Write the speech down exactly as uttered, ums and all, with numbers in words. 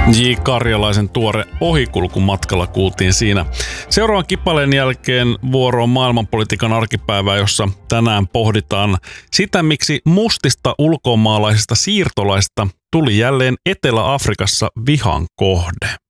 J. Karjalaisen tuore Ohikulkumatkalla kuultiin siinä. Seuraavan kipaleen jälkeen vuoro on maailmanpolitiikan arkipäivää, jossa tänään pohditaan sitä, miksi mustista ulkomaalaisista siirtolaisista tuli jälleen Etelä-Afrikassa vihan kohde.